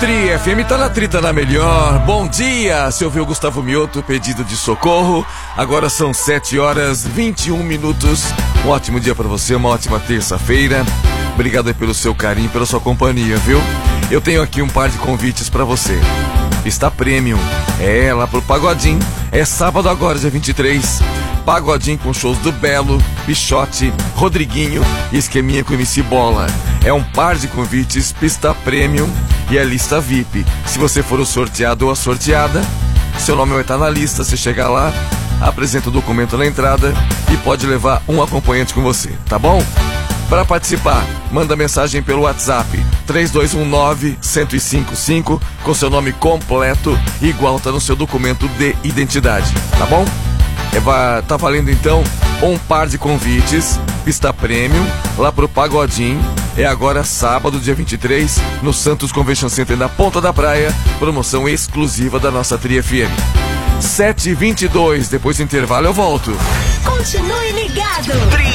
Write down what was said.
Tri FM tá na trita na melhor. Bom dia, se ouviu o Gustavo Mioto, pedido de socorro. Agora são 7h21. Um ótimo dia pra você, uma ótima terça-feira. Obrigado aí pelo seu carinho, pela sua companhia, viu? Eu tenho aqui um par de convites pra você. Está Premium, lá pro Pagodinho. É sábado agora, dia 23. Pagodinho com shows do Belo, Pichote, Rodriguinho e esqueminha com MC Bola. É um par de convites, pista Premium e a lista VIP. Se você for o sorteado ou a sorteada, seu nome vai estar na lista. Você chega lá, apresenta o documento na entrada e pode levar um acompanhante com você, tá bom? Para participar, manda mensagem pelo WhatsApp 3219-1055 com seu nome completo, igual tá no seu documento de identidade, tá bom? Tá valendo então um par de convites, pista Premium, lá pro Pagodinho. É agora sábado, dia 23, no Santos Convention Center, na Ponta da Praia. Promoção exclusiva da nossa Tri FM. 7h22, depois do intervalo eu volto. Continue ligado. Tri